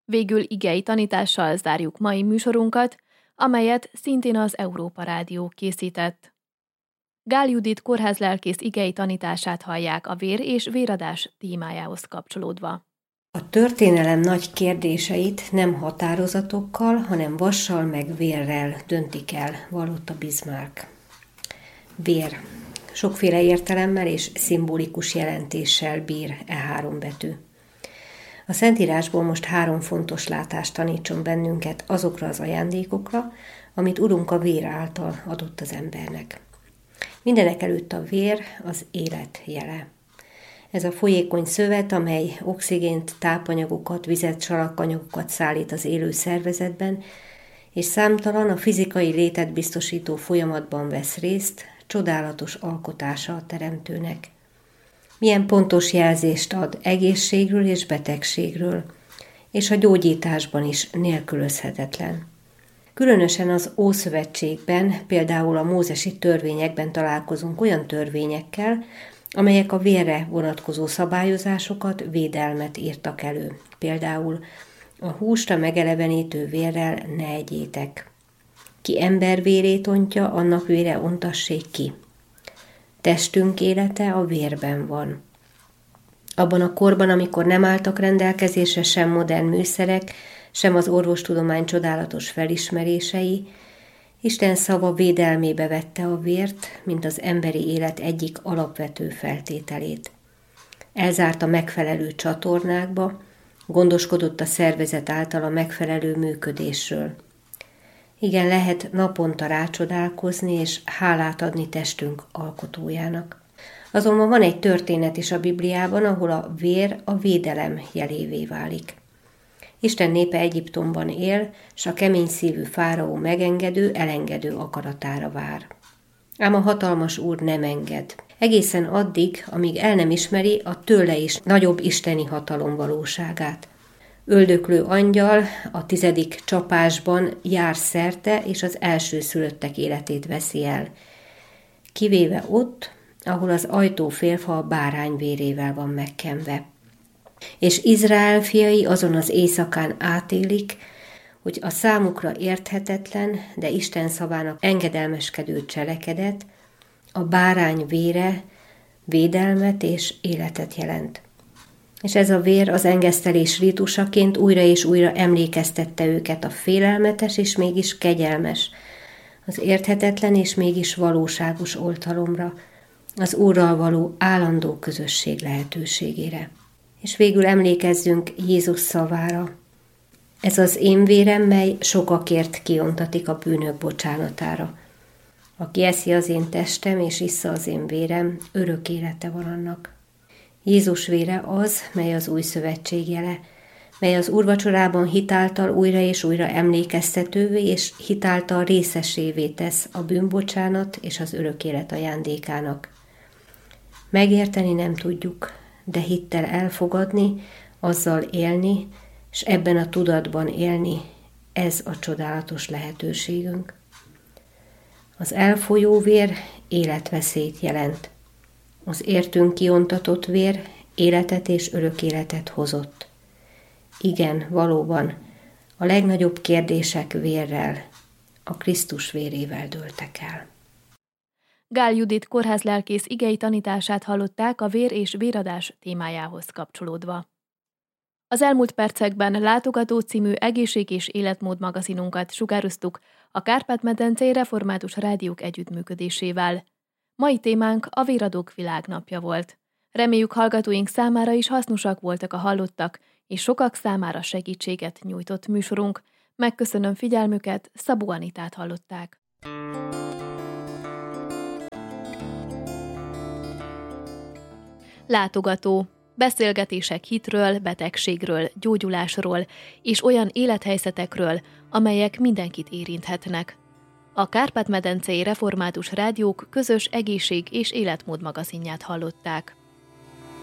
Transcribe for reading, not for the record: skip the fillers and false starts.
Végül igei tanítással zárjuk mai műsorunkat, amelyet szintén az Európa Rádió készített. Gál Judit kórházlelkész igei tanítását hallják a vér és véradás témájához kapcsolódva. A történelem nagy kérdéseit nem határozatokkal, hanem vassal meg vérrel döntik el, vallotta Bismarck. Vér. Sokféle értelemmel és szimbolikus jelentéssel bír e három betű. A Szentírásból most három fontos látást tanítson bennünket azokra az ajándékokra, amit Urunk a vér által adott az embernek. Mindenekelőtt a vér az élet jele. Ez a folyékony szövet, amely oxigént, tápanyagokat, vizet, salakanyagokat szállít az élő szervezetben, és számtalan a fizikai létet biztosító folyamatban vesz részt, csodálatos alkotása a Teremtőnek. Milyen pontos jelzést ad egészségről és betegségről, és a gyógyításban is nélkülözhetetlen. Különösen az Ószövetségben, például a mózesi törvényekben találkozunk olyan törvényekkel, amelyek a vérre vonatkozó szabályozásokat, védelmet írtak elő. Például a húst a megelevenítő vérrel ne egyétek. Ki ember vérét ontja, annak vére ontassék ki. Testünk élete a vérben van. Abban a korban, amikor nem álltak rendelkezésre sem modern műszerek, sem az orvostudomány csodálatos felismerései, Isten szava védelmébe vette a vért, mint az emberi élet egyik alapvető feltételét. Elzárta megfelelő csatornákba, gondoskodott a szervezet által a megfelelő működésről. Igen, lehet naponta rácsodálkozni és hálát adni testünk alkotójának. Azonban van egy történet is a Bibliában, ahol a vér a védelem jelévé válik. Isten népe Egyiptomban él, s a kemény szívű fáraó megengedő, elengedő akaratára vár. Ám a hatalmas úr nem enged. Egészen addig, amíg el nem ismeri a tőle is nagyobb isteni hatalom valóságát. Öldöklő angyal a 10. csapásban jár szerte, és az elsőszülöttek életét veszi el. Kivéve ott, ahol az ajtófélfa a bárány vérével van megkenve. És Izrael fiai azon az éjszakán átélik, hogy a számukra érthetetlen, de Isten szavának engedelmeskedő cselekedet, a bárány vére védelmet és életet jelent. És ez a vér az engesztelés rítusaként újra és újra emlékeztette őket a félelmetes és mégis kegyelmes, az érthetetlen és mégis valóságos oltalomra, az Úrral való állandó közösség lehetőségére. És végül emlékezzünk Jézus szavára. Ez az én vérem, mely sokakért kiontatik a bűnök bocsánatára. Aki eszi az én testem és issza az én vérem, örök élete van annak. Jézus vére az, mely az új szövetség jele, mely az úrvacsorában hitáltal újra és újra emlékeztetővé és hitáltal részesévé tesz a bűnbocsánat és az örök élet ajándékának. Megérteni nem tudjuk, de hittel elfogadni, azzal élni, és ebben a tudatban élni, ez a csodálatos lehetőségünk. Az elfolyó vér életveszélyt jelent. Az értünk kiontatott vér életet és örök életet hozott. Igen, valóban, a legnagyobb kérdések vérrel, a Krisztus vérével dőltek el. Gál Judit kórházlelkész igei tanítását hallották a vér és véradás témájához kapcsolódva. Az elmúlt percekben Látogató című egészség- és életmód magazinunkat sugároztuk a Kárpát-medencei Református Rádiók együttműködésével. Mai témánk a Véradók Világnapja volt. Reméljük, hallgatóink számára is hasznosak voltak a hallottak, és sokak számára segítséget nyújtott műsorunk. Megköszönöm figyelmüket, Szabó Anitát hallották. Látogató. Beszélgetések hitről, betegségről, gyógyulásról és olyan élethelyzetekről, amelyek mindenkit érinthetnek. A Kárpát-medencei Református Rádiók közös egészség- és életmód magazinját hallották.